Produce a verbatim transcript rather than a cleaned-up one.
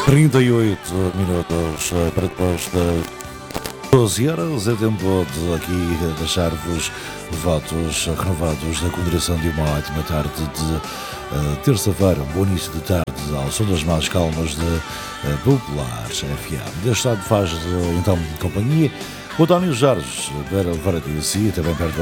trinta e oito minutos para depois das doze horas. É tempo de aqui deixar-vos votos renovados da continuação de uma ótima tarde de uh, terça-feira, um bom início de tarde ao som das mais calmas de uh, Populares F M. Deste lado faz uh, então companhia o António Jorge, Vera Varadice, também perto